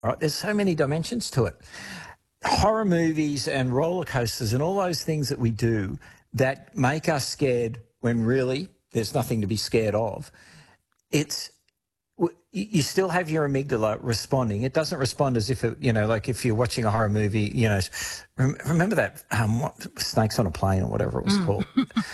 right? There's so many dimensions to it. Horror movies and roller coasters and all those things that we do that make us scared when really there's nothing to be scared of. You still have your amygdala responding. It doesn't respond as if it, like if you're watching a horror movie, remember that Snakes on a Plane or whatever it was called.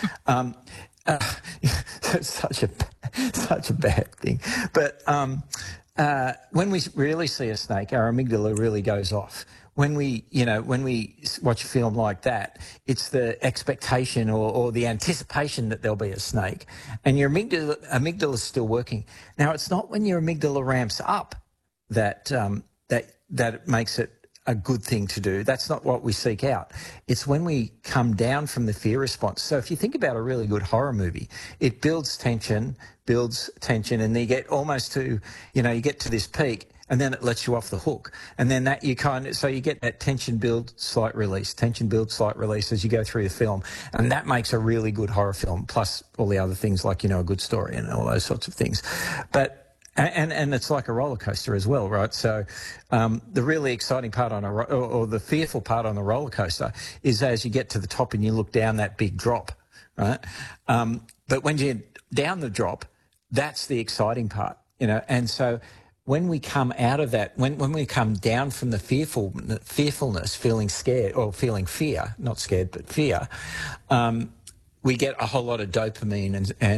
That's such a bad thing. But when we really see a snake, our amygdala really goes off. When we watch a film like that, it's the expectation or the anticipation that there'll be a snake, and your amygdala is still working. Now, it's not when your amygdala ramps up that it makes it a good thing to do. That's not what we seek out. It's when we come down from the fear response. So if you think about a really good horror movie, it builds tension, and then you get almost to, you get to this peak, and then it lets you off the hook. And then so you get that tension build, slight release as you go through the film. And that makes a really good horror film, plus all the other things like, a good story and all those sorts of things. And it's like a roller coaster as well, right? So the really exciting part or the fearful part on the roller coaster is as you get to the top and you look down that big drop, right? But when you're down the drop, that's the exciting part, and so when we come out of that, when we come down from the fearfulness, feeling scared or feeling fear, not scared, but fear, we get a whole lot of dopamine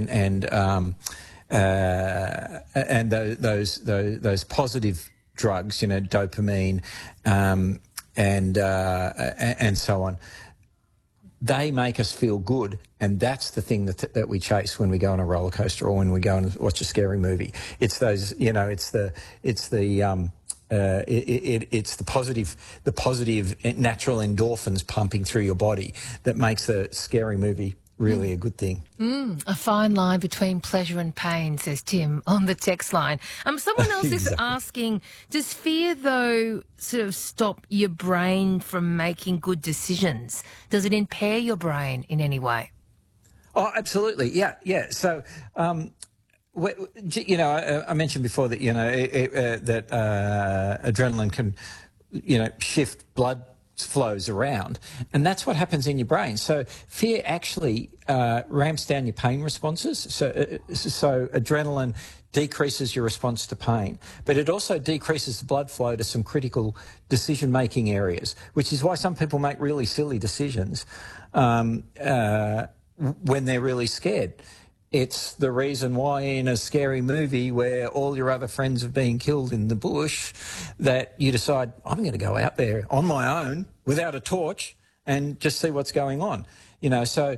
and those positive drugs, dopamine, and so on. They make us feel good, and that's the thing that we chase when we go on a roller coaster or when we go and watch a scary movie. It's those, it's the positive natural endorphins pumping through your body that makes the scary movie really a good thing. A fine line between pleasure and pain, says Tim on the text line. Someone else is asking, does fear, though, sort of stop your brain from making good decisions? Does it impair your brain in any way? Oh, absolutely. Yeah. So, I mentioned before that, that adrenaline can, shift blood flows around, and that's what happens in your brain. So fear actually ramps down your pain responses. So adrenaline decreases your response to pain, but it also decreases the blood flow to some critical decision-making areas, which is why some people make really silly decisions when they're really scared. It's the reason why in a scary movie where all your other friends have been killed in the bush that you decide, I'm going to go out there on my own without a torch and just see what's going on. So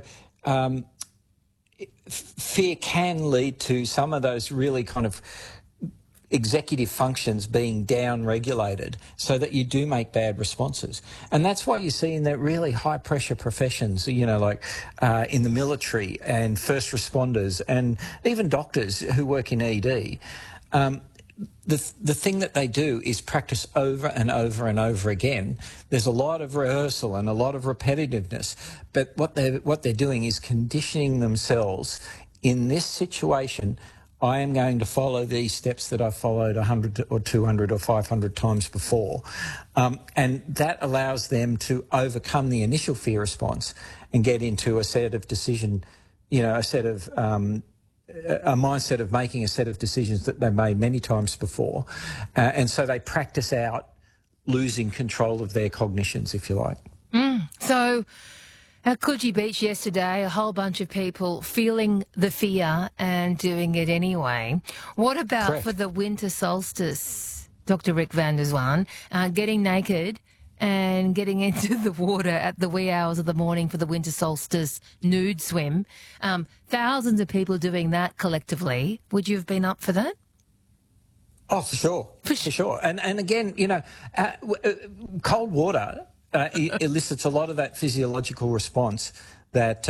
fear can lead to some of those really kind of executive functions being down-regulated so that you do make bad responses. And that's what you see in the really high-pressure professions, like in the military and first responders and even doctors who work in ED. The thing that they do is practice over and over and over again. There's a lot of rehearsal and a lot of repetitiveness, but what they're doing is conditioning themselves in this situation. I am going to follow these steps that I've followed 100 or 200 or 500 times before. And that allows them to overcome the initial fear response and get into a set of a mindset of making a set of decisions that they've made many times before. And so they practice out losing control of their cognitions, if you like. So at Coogee Beach yesterday, a whole bunch of people feeling the fear and doing it anyway. What about Correct. For the winter solstice, Dr. Rick van der Zwaan, getting naked and getting into the water at the wee hours of the morning for the winter solstice nude swim? Thousands of people doing that collectively. Would you have been up for that? Oh, for sure. For sure. And again, cold water elicits a lot of that physiological response that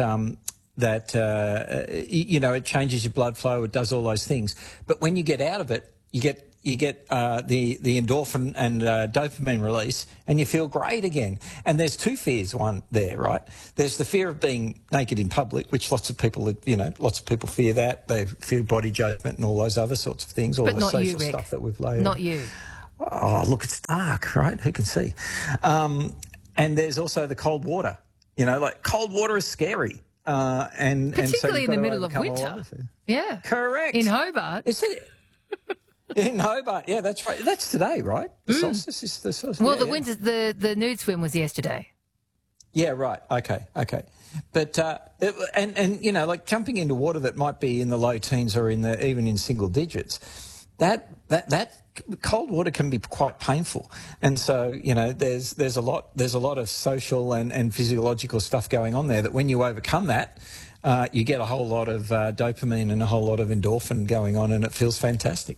it changes your blood flow, it does all those things. But when you get out of it, you get the endorphin and dopamine release, and you feel great again. And there's two fears, one there, right? There's the fear of being naked in public, which lots of people fear that. They fear body judgment and all those other sorts of things, all but the social stuff that we've laid. Not you. oh, look, it's dark, right? Who can see? And there's also the cold water. You know, like cold water is scary. And so Particularly you've in the got to middle of overcome all winter. of it. Yeah. Correct. In Hobart. Is it? In Hobart, yeah, that's right. That's today, right? The solstice is the solstice. Well, yeah, the winter, the nude swim was yesterday. Yeah, right. Okay. But and you know, like jumping into water that might be in the low teens or even in single digits, that cold water can be quite painful. And so, you know, there's a lot of social and physiological stuff going on there that when you overcome that, you get a whole lot of dopamine and a whole lot of endorphin going on, and it feels fantastic.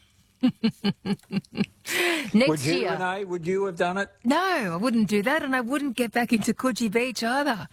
Next year. Renee, would you have done it? No, I wouldn't do that, and I wouldn't get back into Coogee Beach either.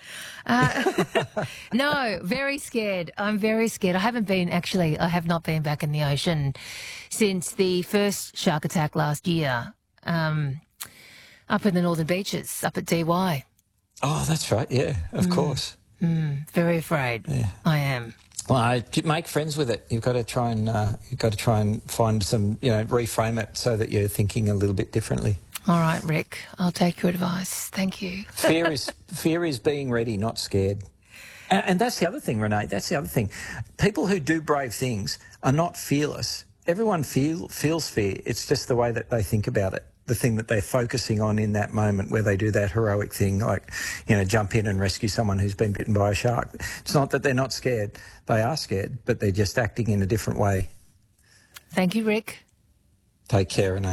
No, very scared. I'm very scared. I have not been back in the ocean since the first shark attack last year, up in the northern beaches, up at DY. Oh, that's right. Yeah, of course. Very afraid. Yeah. I am. Well, make friends with it. You've got to try and find some, you know, reframe it so that you're thinking a little bit differently. All right, Rick. I'll take your advice. Thank you. Fear is being ready, not scared. And that's the other thing, Renee. That's the other thing. People who do brave things are not fearless. Everyone feels fear. It's just the way that they think about it. The thing that they're focusing on in that moment where they do that heroic thing, like, you know, jump in and rescue someone who's been bitten by a shark. It's not that they're not scared. They are scared, but they're just acting in a different way. Thank you, Rick. Take care, Renee.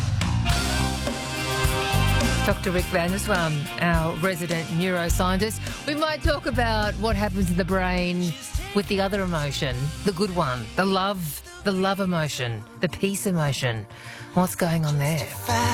Dr. Rick Van der Zwaan, our resident neuroscientist. We might talk about what happens in the brain with the other emotion, the good one, the love emotion, the peace emotion. What's going on there?